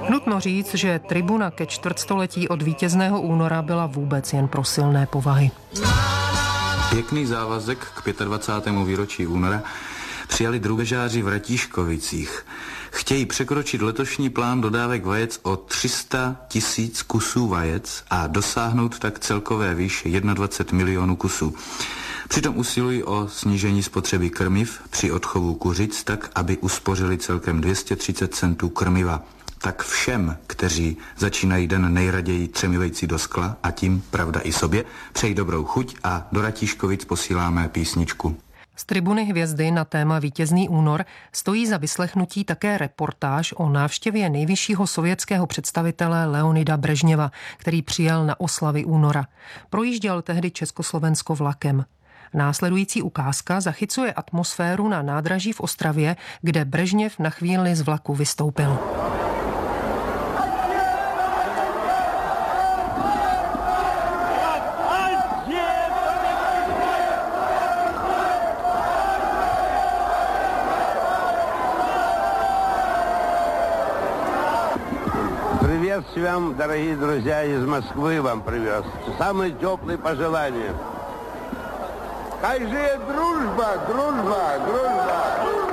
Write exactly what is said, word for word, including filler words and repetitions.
Nutno říct, že tribuna ke čtvrtstoletí od vítězného února byla vůbec jen pro silné povahy. Pěkný závazek k dvacátému pátém výročí února přijali drůbežáři v Ratíškovicích. Chtějí překročit letošní plán dodávek vajec o tři sta tisíc kusů vajec a dosáhnout tak celkové výše dvacet jedna milionů kusů. Přitom usilují o snížení spotřeby krmiv při odchovu kuřic tak, aby uspořili celkem dvě stě třicet centů krmiva. Tak všem, kteří začínají den nejraději třemi vejci do skla a tím, pravda, i sobě, přeji dobrou chuť a do Ratíškovic posíláme písničku. Z tribuny Hvězdy na téma Vítězný únor stojí za vyslechnutí také reportáž o návštěvě nejvyššího sovětského představitele Leonida Brežněva, který přijel na oslavy února. Projížděl tehdy Československo vlakem. Následující ukázka zachycuje atmosféru na nádraží v Ostravě, kde Brežněv na chvíli z vlaku vystoupil. Приветствую вам, дорогие друзья, из Москвы вам привез. Самые теплые пожелания. Как же дружба, дружба, дружба.